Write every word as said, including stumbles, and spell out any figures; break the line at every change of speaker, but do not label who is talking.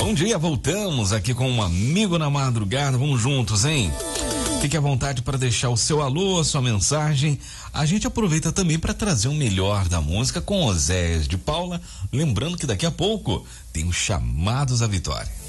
Bom dia, voltamos aqui com um amigo na madrugada, vamos juntos, hein? Fique à vontade para deixar o seu alô, a sua mensagem. A gente aproveita também para trazer o melhor da música com Oséias de Paula, lembrando que daqui a pouco tem os Chamados à Vitória.